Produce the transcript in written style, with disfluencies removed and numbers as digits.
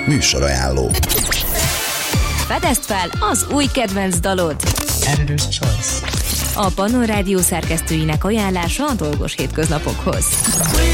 Műsorajánló. Fedezd fel az új kedvenc dalod. Editor's Choice. A Pannon Rádió szerkesztőinek ajánlása a dolgos hétköznapokhoz.